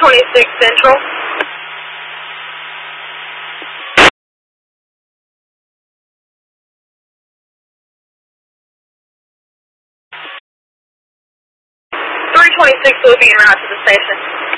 326 Central. Three 26 will be en route to the station.